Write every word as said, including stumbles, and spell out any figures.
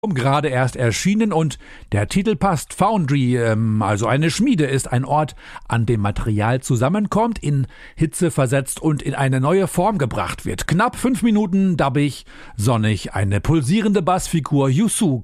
Gerade erst erschienen und der Titel passt. Foundry, ähm, also eine Schmiede, ist ein Ort, an dem Material zusammenkommt, in Hitze versetzt und in eine neue Form gebracht wird. Knapp fünf Minuten, dabbig, sonnig, eine pulsierende Bassfigur, Yusu